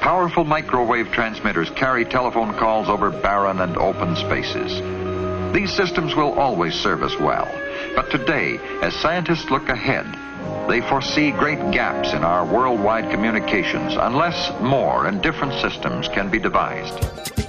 Powerful microwave transmitters carry telephone calls over barren and open spaces. These systems will always serve us well. But today, as scientists look ahead, they foresee great gaps in our worldwide communications unless more and different systems can be devised.